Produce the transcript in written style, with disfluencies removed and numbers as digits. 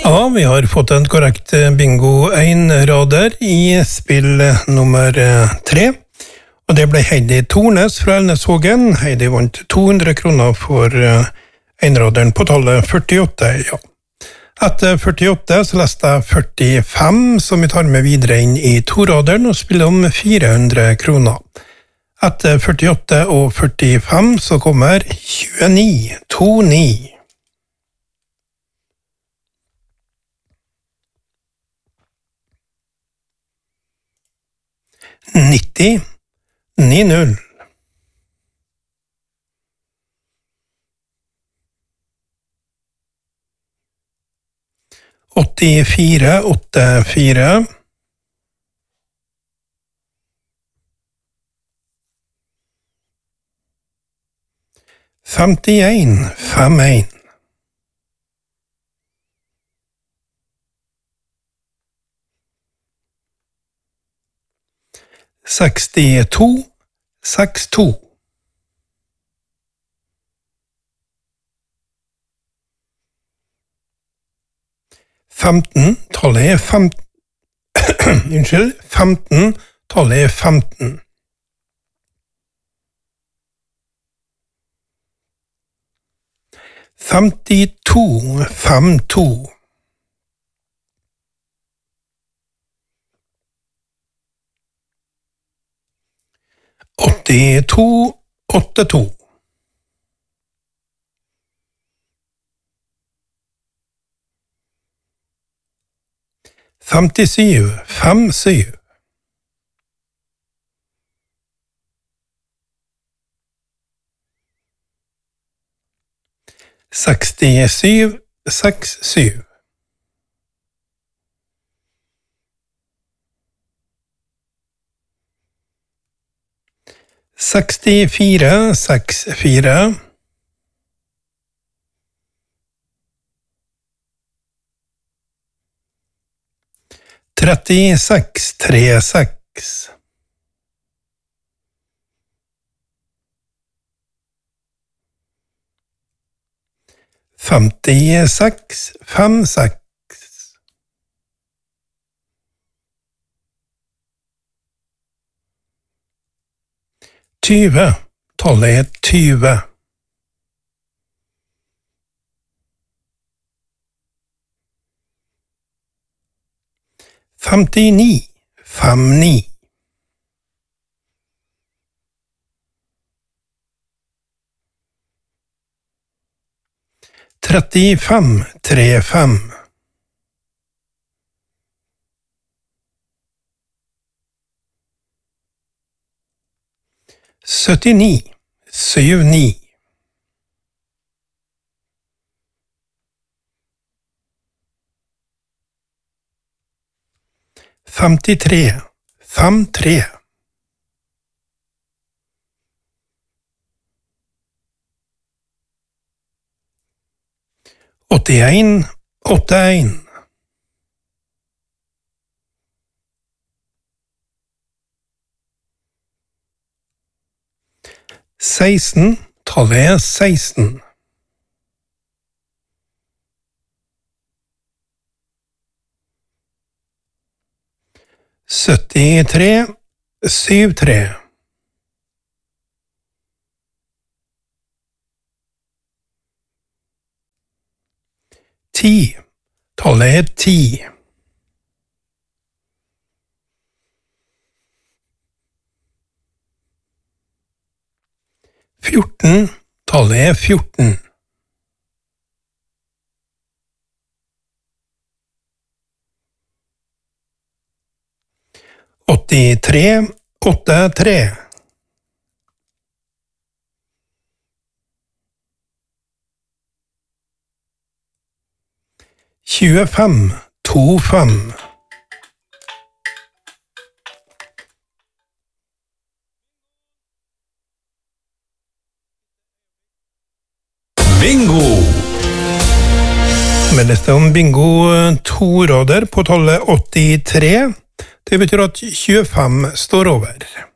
Ja, vi har fått en korrekt bingo 1-rader i spill nummer 3. Og det ble Heidi Tornes fra Elnesvågen. Heidi vant 200 kroner for 1-raderen på tallet 48, ja. Etter 48 så leste jeg 45, som vi tar med videre inn i 2-raderen og spiller om 400 kroner. Etter 48 og 45 så kommer 29, 29. 90, 90. 84, 84. 51, 51. 62, 62. 15, tallet er 15. Unnskyld, 15, tallet er 15. 52, 52. 82, 82. 57, 57. 67, 67. 64, 64. 36, 36. 56, 56. 20, tallet er 20. 59, 59. 35, 35. 79, 79. 53, 53. 81, 81. 16, tallet er 16. 73, 73. 10, tallet er 10. 14, tallet er 14. 83, 83. 25, 25. Bingo! Meldes det om bingo 2-rader på tallet 83. Det betyr at 25 står over.